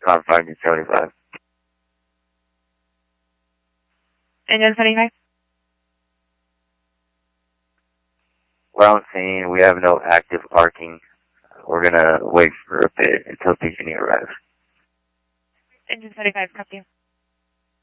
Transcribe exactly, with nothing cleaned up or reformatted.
Recon five to seventy-five. Engine seventy-five? Well, I'm saying we have no active arcing. We're going to wait for a bit until P G and E arrives. Engine seventy-five, copy you.